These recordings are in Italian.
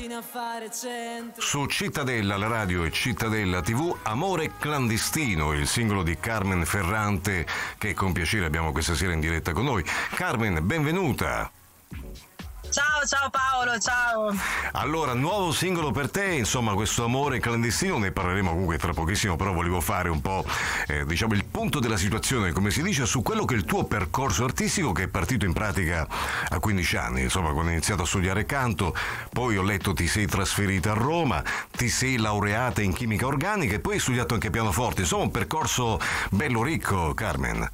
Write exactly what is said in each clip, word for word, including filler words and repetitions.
fino a fare centro. Su Cittadella, la radio e Cittadella tivù, Amore clandestino, il singolo di Carmen Ferrante che con piacere abbiamo questa sera in diretta con noi. Carmen, benvenuta. Ciao, ciao Paolo, ciao. Allora, nuovo singolo per te, insomma, questo Amore clandestino, ne parleremo comunque tra pochissimo, però volevo fare un po', eh, diciamo, il punto della situazione, come si dice, su quello che è il tuo percorso artistico, che è partito in pratica a quindici anni, insomma, quando hai iniziato a studiare canto, poi ho letto ti sei trasferita a Roma, ti sei laureata in chimica organica e poi hai studiato anche pianoforte, insomma, un percorso bello ricco, Carmen.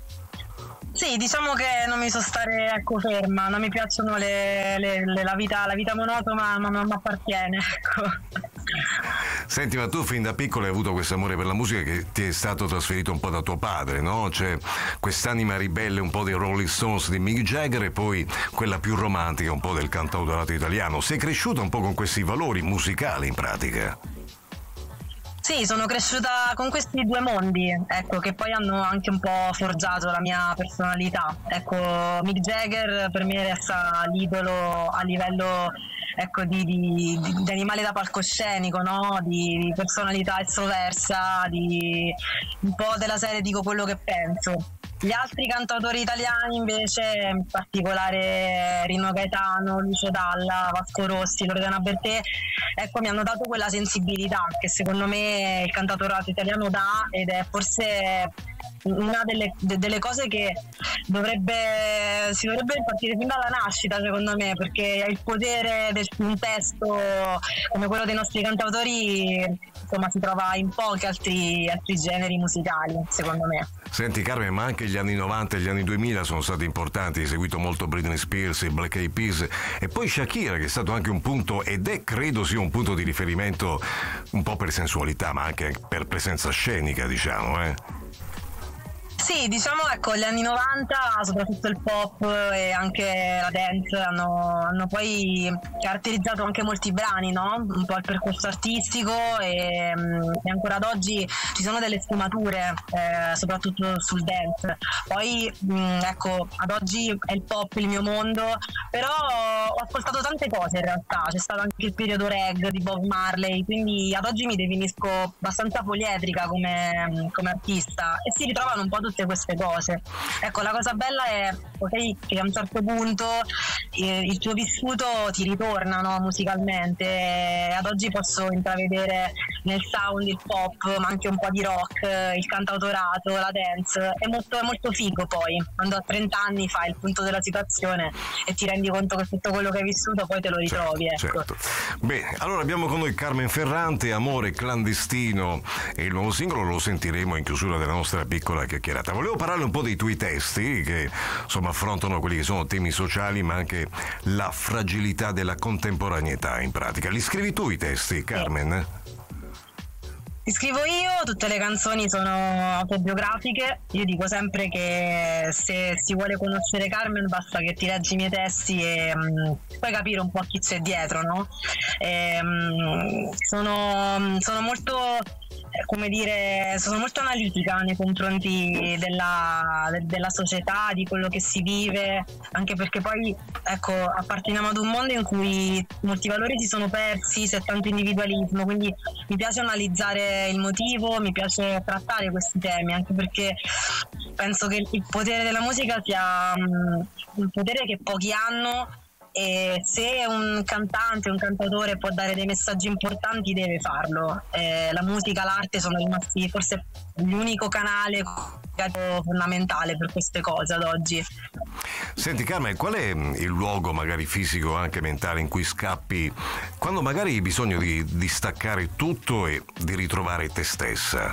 Sì, diciamo che non mi so stare ecco ferma, non mi piacciono le, le, le, la vita la vita monotona, ma non mi appartiene, ecco. Senti, ma tu fin da piccola hai avuto questo amore per la musica che ti è stato trasferito un po' da tuo padre, no? C'è quest'anima ribelle un po' dei Rolling Stones di Mick Jagger e poi quella più romantica un po' del cantautorato italiano. Sei cresciuta un po' con questi valori musicali in pratica? Sì, sono cresciuta con questi due mondi, ecco, che poi hanno anche un po' forgiato la mia personalità. Ecco, Mick Jagger per me resta l'idolo a livello, ecco, di, di, di, di animale da palcoscenico, no? Di, di personalità estroversa, di un po' della serie dico quello che penso. Gli altri cantautori italiani invece, in particolare Rino Gaetano, Lucio Dalla, Vasco Rossi, Loredana Bertè, ecco, mi hanno dato quella sensibilità che secondo me il cantautorato italiano dà, ed è forse una delle, de, delle cose che dovrebbe si dovrebbe partire fin dalla nascita, secondo me, perché il potere del un testo come quello dei nostri cantautori, insomma, si trova in pochi altri, altri generi musicali, secondo me. Senti Carmen, ma anche gli anni novanta e gli anni duemila sono stati importanti, hai seguito molto Britney Spears e Black Eyed Peas e poi Shakira, che è stato anche un punto, ed è credo sia un punto di riferimento un po' per sensualità ma anche per presenza scenica, diciamo, eh? Sì, diciamo, ecco, gli anni novanta, soprattutto il pop e anche la dance hanno, hanno poi caratterizzato anche molti brani, no? Un po' il percorso artistico e, e ancora ad oggi ci sono delle sfumature, eh, soprattutto sul dance. Poi, mh, ecco, ad oggi è il pop il mio mondo, però ho ascoltato tante cose in realtà, c'è stato anche il periodo reggae di Bob Marley, quindi ad oggi mi definisco abbastanza poliedrica come, come artista e si ritrovano un po' tutte queste cose. Ecco, la cosa bella è okay, che a un certo punto eh, il tuo vissuto ti ritorna, no, musicalmente, e ad oggi posso intravedere nel sound il pop ma anche un po' di rock, il cantautorato, la dance. È molto, è molto figo poi quando a trenta anni fai il punto della situazione e ti rendi conto che tutto quello che hai vissuto poi te lo ritrovi, certo, ecco. Certo. Bene, allora abbiamo con noi Carmen Ferrante, Amore clandestino, e il nuovo singolo lo sentiremo in chiusura della nostra piccola chiacchierata. Volevo parlare un po' dei tuoi testi che insomma affrontano quelli che sono temi sociali ma anche la fragilità della contemporaneità in pratica. Li scrivi tu i testi, Carmen? Li scrivo io, tutte le canzoni sono autobiografiche. Io dico sempre che se si vuole conoscere Carmen basta che ti leggi i miei testi e um, puoi capire un po' chi c'è dietro, no? E, um, sono, sono molto, come dire, sono molto analitica nei confronti della, della società, di quello che si vive, anche perché poi, ecco, apparteniamo ad un mondo in cui molti valori si sono persi, c'è tanto individualismo, quindi mi piace analizzare il motivo, mi piace trattare questi temi, anche perché penso che il potere della musica sia um, un potere che pochi hanno, e se un cantante, un cantautore può dare dei messaggi importanti deve farlo. Eh, la musica, l'arte sono rimasti forse l'unico canale fondamentale per queste cose ad oggi. Senti Carmen, qual è il luogo magari fisico, anche mentale, in cui scappi quando magari hai bisogno di, di staccare tutto e di ritrovare te stessa?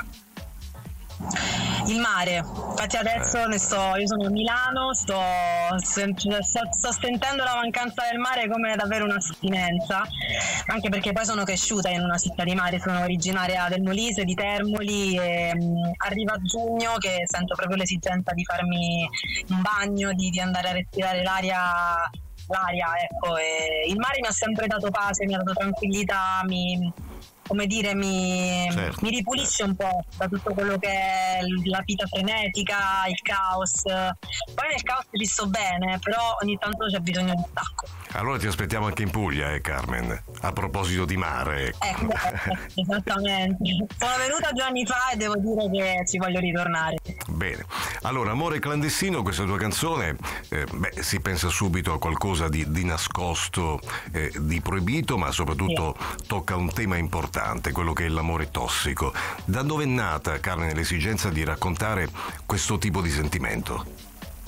Il mare, infatti adesso ne sto, io sono a Milano, sto, sto, sto sentendo la mancanza del mare come davvero un'astinenza, anche perché poi sono cresciuta in una città di mare, sono originaria del Molise, di Termoli, e um, arriva giugno che sento proprio l'esigenza di farmi un bagno, di, di andare a respirare l'aria, l'aria, ecco, e il mare mi ha sempre dato pace, mi ha dato tranquillità, mi come dire, mi, certo, mi ripulisce un po' da tutto quello che è la vita frenetica, il caos. Poi nel caos ci sto bene, però ogni tanto c'è bisogno di stacco. Allora ti aspettiamo anche in Puglia, eh Carmen, a proposito di mare. Ecco, esattamente. Sono venuta due anni fa e devo dire che ci voglio ritornare. Bene, allora Amore clandestino, questa tua canzone, eh, beh, si pensa subito a qualcosa di, di nascosto, eh, di proibito, ma soprattutto sì. tocca un tema importante, quello che è l'amore tossico. Da dove è nata, Carmen, l'esigenza di raccontare questo tipo di sentimento?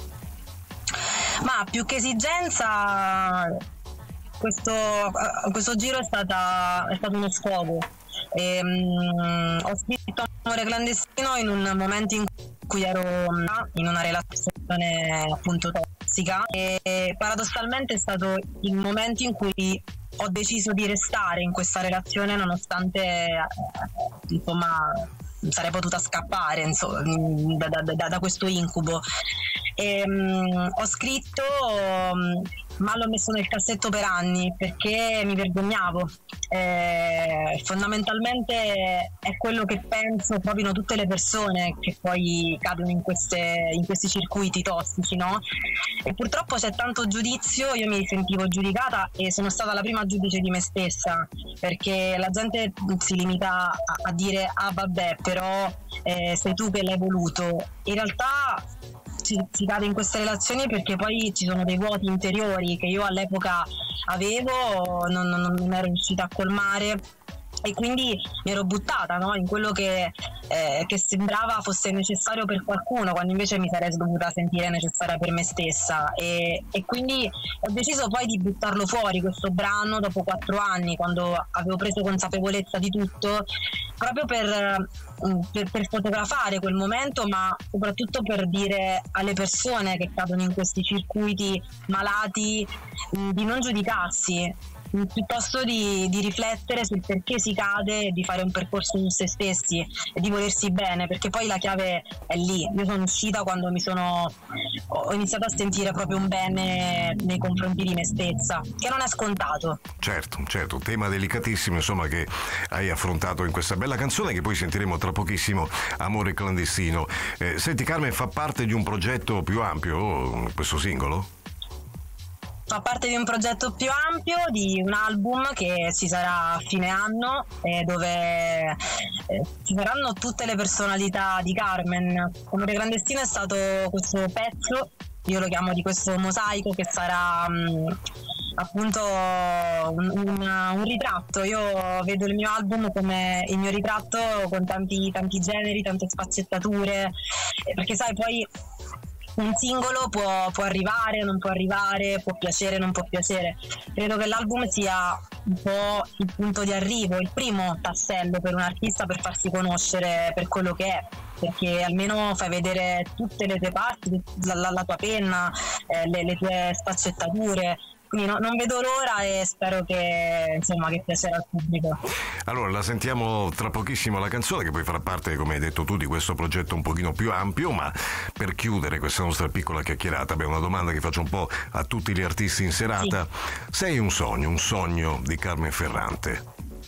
Ma più che esigenza, questo, questo giro è, stata, è stato uno sfogo. E, um, ho scritto Amore clandestino in un momento in cui ero in una relazione appunto tossica, e paradossalmente è stato il momento in cui ho deciso di restare in questa relazione nonostante insomma sarei potuta scappare insomma, da, da, da, da questo incubo. E, um, ho scritto um, ma l'ho messo nel cassetto per anni perché mi vergognavo. Eh, fondamentalmente è quello che penso proprio tutte le persone che poi cadono in, queste, in questi circuiti tossici, no? E purtroppo c'è tanto giudizio, io mi sentivo giudicata e sono stata la prima giudice di me stessa, perché la gente si limita a, a dire ah vabbè però eh, sei tu che l'hai voluto. In realtà si, si cade in queste relazioni perché poi ci sono dei vuoti interiori che io all'epoca avevo, non, non, non ero riuscita a colmare e quindi mi ero buttata, no? in quello che, eh, che sembrava fosse necessario per qualcuno, quando invece mi sarei dovuta sentire necessaria per me stessa, e, e quindi ho deciso poi di buttarlo fuori questo brano dopo quattro anni, quando avevo preso consapevolezza di tutto, proprio per, per, per fotografare quel momento, ma soprattutto per dire alle persone che cadono in questi circuiti malati di non giudicarsi, piuttosto di, di riflettere sul perché si cade e di fare un percorso su se stessi e di volersi bene, perché poi la chiave è lì. Io sono uscita quando mi sono ho iniziato a sentire proprio un bene nei confronti di me stessa, che non è scontato. Certo, certo, tema delicatissimo insomma che hai affrontato in questa bella canzone che poi sentiremo tra pochissimo, Amore clandestino. Eh, senti Carmen, fa parte di un progetto più ampio questo singolo? Fa parte di un progetto più ampio, di un album che ci sarà a fine anno, eh, dove eh, ci saranno tutte le personalità di Carmen. Amore clandestino è stato questo pezzo, io lo chiamo di questo mosaico, che sarà mh, appunto un, un, un ritratto. Io vedo il mio album come il mio ritratto con tanti, tanti generi, tante sfaccettature, eh, perché sai poi un singolo può, può arrivare, non può arrivare, può piacere, non può piacere. Credo che l'album sia un po' il punto di arrivo, il primo tassello per un artista per farsi conoscere per quello che è, perché almeno fai vedere tutte le tue parti, la, la, la tua penna, eh, le, le tue sfaccettature. Quindi no, non vedo l'ora e spero che insomma che piacerà al pubblico. Allora la sentiamo tra pochissimo la canzone, che poi farà parte, come hai detto tu, di questo progetto un pochino più ampio. Ma per chiudere questa nostra piccola chiacchierata, beh, una domanda che faccio un po' a tutti gli artisti in serata. Sì. Sei un sogno, un sogno di Carmen Ferrante?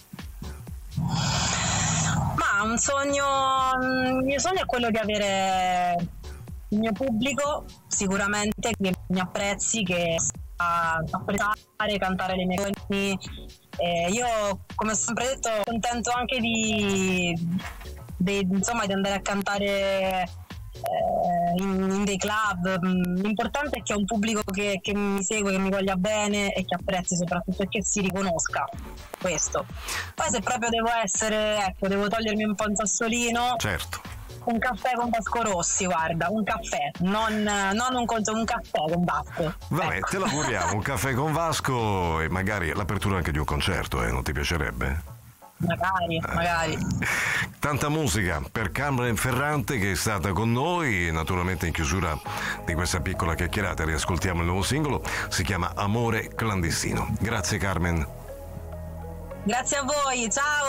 Ma un sogno, il mio sogno è quello di avere il mio pubblico, sicuramente, che mi apprezzi, che apprezzare, cantare le mie canzoni. Eh, io, come ho sempre detto, sono contento anche di, di, insomma, di andare a cantare eh, in, in dei club. L'importante è che ho un pubblico che, che mi segue, che mi voglia bene e che apprezzi soprattutto e che si riconosca. Questo. Poi se proprio devo essere, ecco, devo togliermi un po' un sassolino. Certo. Un caffè con Vasco Rossi, guarda, un caffè, non, non un conto, un caffè con Vasco. Vabbè, ecco. Te l'auguriamo, un caffè con Vasco e magari l'apertura anche di un concerto, eh, non ti piacerebbe? Magari, eh. magari. Tanta musica per Carmen Ferrante, che è stata con noi, naturalmente in chiusura di questa piccola chiacchierata riascoltiamo il nuovo singolo, si chiama Amore clandestino. Grazie Carmen. Grazie a voi, ciao!